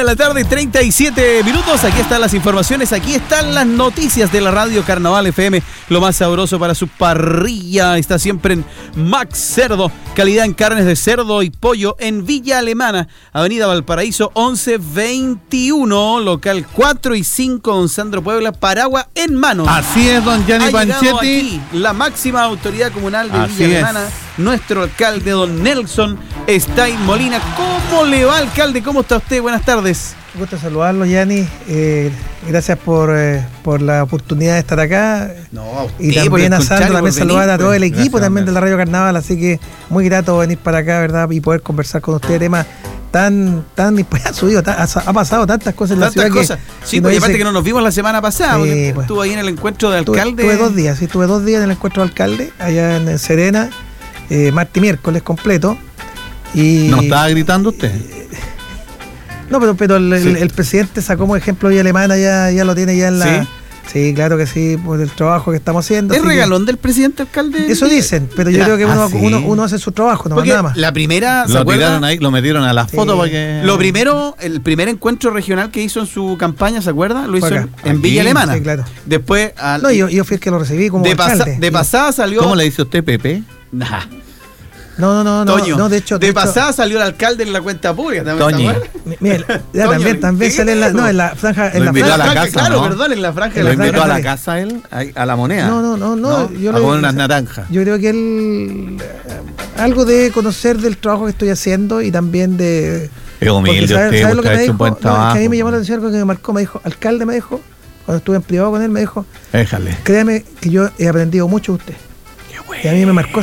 la tarde, 37 minutos. Aquí están las informaciones, aquí están las noticias de la radio Carnaval FM. Lo más sabroso para su parrilla está siempre en Max Cerdo. Calidad en carnes de cerdo y pollo en Villa Alemana, Avenida Valparaíso 1121, local 4 y 5, Don Sandro Puebla, paraguas en mano. Así es, don Gianni Panchetti. Aquí la máxima autoridad comunal de Villa Alemana, nuestro alcalde, don Nelson Stein Molina. ¿Cómo le va, alcalde? ¿Cómo está usted? Buenas tardes. Un gusto saludarlo, Gianni. Gracias por la oportunidad de estar acá. No, a usted, y también a Sandro, también saludar a todo el equipo también de la Radio Carnaval. Así que muy grato venir para acá, ¿verdad? Y poder conversar con usted de temas tan ha pasado tantas cosas en la ciudad. Sí, pues aparte que no nos vimos la semana pasada, porque pues, estuvo ahí en el encuentro de alcalde. Estuve dos días en el encuentro de alcalde, allá en Serena, martes y miércoles completo. Y ¿no estaba gritando usted? No, pero el presidente sacó como ejemplo Villa Alemana, ya lo tiene ya en la... Sí, claro que sí, por el trabajo que estamos haciendo. ¿Es regalón del presidente alcalde? Eso dicen, pero yo creo que uno hace su trabajo, no nada más. La primera, lo tiraron ahí, lo metieron a la foto para que... El primer encuentro regional que hizo en su campaña, ¿se acuerda? Lo hizo en Villa Aquí, Alemana. Sí, claro. Después... yo fui el que lo recibí como alcalde. De pasada salió... ¿Cómo le dice usted, Pepe? Nah. No, Toño, de hecho, pasada salió el alcalde en la cuenta pública también. Toño. Mira, también sale en la franja. En la franja, a la casa, claro, ¿no? Perdón, en la franja. ¿Lo invitó a la casa él? ¿A la moneda? No. Yo a comer unas naranjas. Yo creo que él algo de conocer del trabajo que estoy haciendo y también de... Es humilde usted, ¿sabe lo que me ha hecho dijo? un buen trabajo. Que a mí me llamó la atención algo que me marcó, me dijo, alcalde, cuando estuve en privado con él, me dijo, déjale. Créame que yo he aprendido mucho de usted. Qué bueno. Y a mí me marcó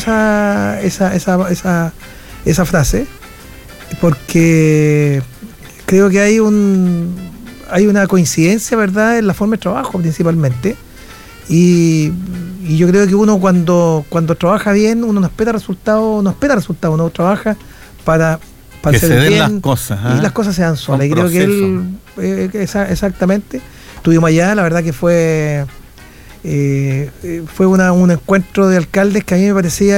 esa frase, porque creo que hay una coincidencia, ¿verdad?, en la forma de trabajo principalmente, y yo creo que uno cuando trabaja bien, uno no espera resultados, uno trabaja para que hacer se den bien, las cosas, y las cosas se dan solas, y creo que él exactamente, estuvimos allá, la verdad que fue un encuentro de alcaldes que a mí me parecía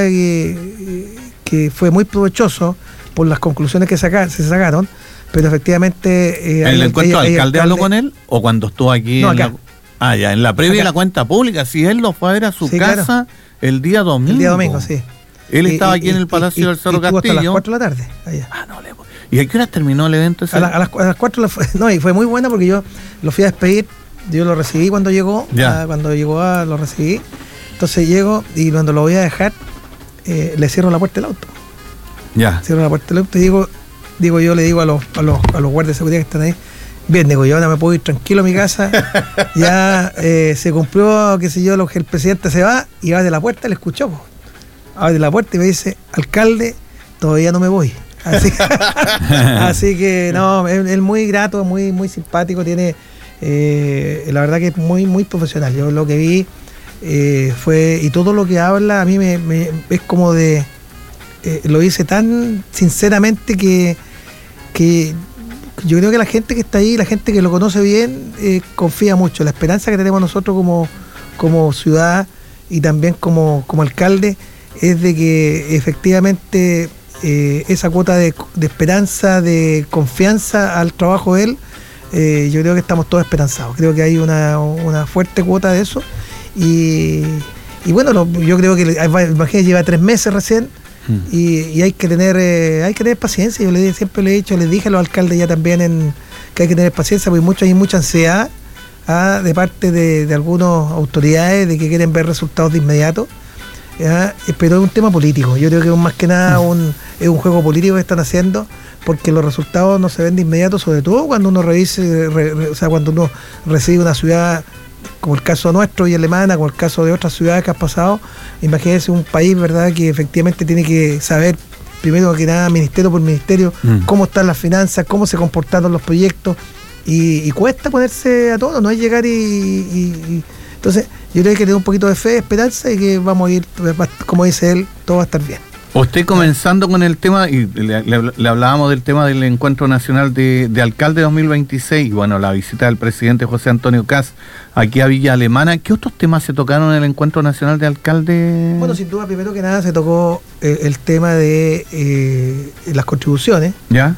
que fue muy provechoso por las conclusiones que se sacaron, pero efectivamente... ¿En el encuentro de alcalde habló con él? ¿O cuando estuvo aquí? No, acá. Ya, en la previa de la cuenta pública. Si él lo fue a ver a su casa, claro, el día domingo. El día domingo, sí. Él estaba aquí en el Palacio del Cerro Castillo. Hasta las 4 de la tarde, allá. ¿Y a qué hora terminó el evento ese? A las 4, y fue muy buena porque yo lo fui a despedir, yo lo recibí cuando llegó, lo recibí, entonces llego y cuando lo voy a dejar, le cierro la puerta del auto. Ya. Cierro la puerta del auto y yo le digo a los guardias de seguridad que están ahí, bien, digo, yo ahora me puedo ir tranquilo a mi casa, ya se cumplió, qué sé yo, lo que el presidente se va y abre la puerta, le escuchó, abre la puerta y me dice, alcalde, todavía no me voy. Así que no, él muy grato, muy, muy simpático, tiene, la verdad que es muy, muy profesional. Yo lo que vi fue, y todo lo que habla a mí me es como de, lo dice tan sinceramente que yo creo que la gente que está ahí, la gente que lo conoce bien, confía mucho. La esperanza que tenemos nosotros como ciudad y también como alcalde es de que efectivamente esa cuota de esperanza, de confianza al trabajo de él, yo creo que estamos todos esperanzados. Creo que hay una fuerte cuota de eso y bueno, yo creo que imagínate, lleva 3 meses recién y hay que tener paciencia. Yo siempre le he dicho, les dije a los alcaldes ya también que hay que tener paciencia porque hay mucha ansiedad de parte de algunas autoridades de que quieren ver resultados de inmediato. Pero es un tema político. Yo creo que más que nada es un juego político que están haciendo, porque los resultados no se ven de inmediato, sobre todo cuando uno cuando uno recibe una ciudad como el caso nuestro y Alemana, como el caso de otras ciudades que han pasado. Imagínense un país, ¿verdad?, que efectivamente tiene que saber primero que nada, ministerio por ministerio, cómo están las finanzas, cómo se comportaron los proyectos, y cuesta ponerse a todo, no es llegar y entonces yo creo que hay que tener un poquito de fe, esperanza, y que vamos a ir, como dice él, todo va a estar bien. Usted comenzando con el tema, y le hablábamos del tema del Encuentro Nacional de Alcalde 2026, y bueno, la visita del presidente José Antonio Kast aquí a Villa Alemana. ¿Qué otros temas se tocaron en el Encuentro Nacional de Alcalde? Bueno, sin duda, primero que nada se tocó el tema de las contribuciones. ¿Ya?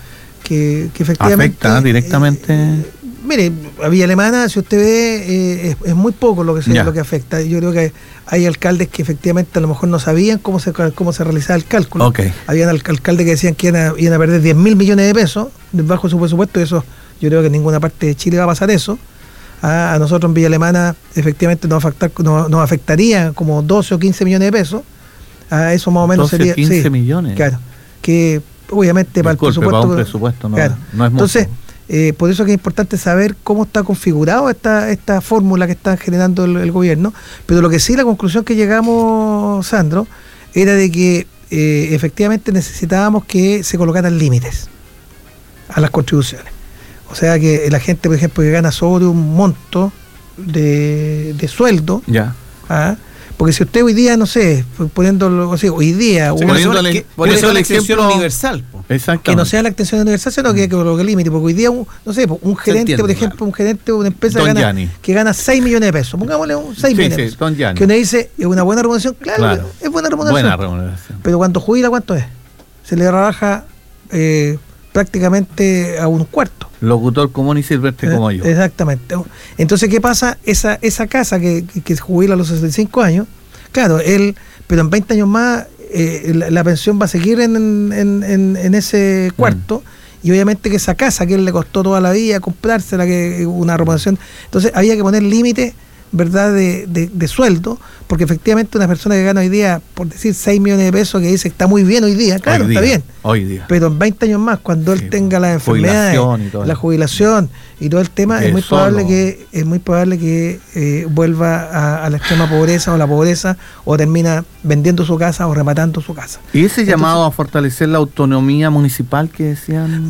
que efectivamente afecta directamente. Mire, a Villa Alemana, si usted ve, es muy poco lo que afecta. Yo creo que hay alcaldes que efectivamente a lo mejor no sabían cómo se realizaba el cálculo. Okay. Habían alcaldes que decían que iban a perder 10.000 millones de pesos bajo su presupuesto, y eso yo creo que en ninguna parte de Chile va a pasar eso. A nosotros en Villa Alemana efectivamente nos afectaría como 12 o 15 millones de pesos. Eso más o menos 12, sería... 15 millones. Claro, que obviamente para el presupuesto... Para un presupuesto no, claro. No es mucho. Entonces, por eso que es importante saber cómo está configurado esta fórmula que está generando el gobierno, pero lo que sí, la conclusión que llegamos, Sandro, era de que efectivamente necesitábamos que se colocaran límites a las contribuciones. O sea, que la gente, por ejemplo, que gana sobre un monto de sueldo, ya. Porque si usted hoy día, no sé, poniéndolo así, hoy día... Por eso la extensión universal. Que no sea la extensión universal, sino que coloque límite. Porque hoy día, no sé, un gerente, por ejemplo, claro. Un gerente de una empresa que gana 6 millones de pesos. Pongámosle 6 millones de pesos. Que uno dice, ¿es una buena remuneración? Claro. Es buena remuneración. Pero cuando jubila, ¿cuánto es? Se le rebaja prácticamente a un cuarto. Locutor común y silvestre como yo. Exactamente. Entonces, ¿qué pasa? Esa casa que jubila a los 65 años, claro, pero en 20 años más la pensión va a seguir en ese cuarto, y obviamente que esa casa que él le costó toda la vida comprársela, que una remuneración, entonces había que poner límite, ¿verdad?, de sueldo, porque efectivamente una persona que gana hoy día, por decir 6 millones de pesos, que dice que está muy bien hoy día, claro, está bien. Hoy día. Pero en 20 años más, cuando él tenga las enfermedades, la jubilación y todo el tema, es muy probable que vuelva a la extrema pobreza o la pobreza, o termina vendiendo su casa o rematando su casa. ¿Y ese llamado a fortalecer la autonomía municipal que decían?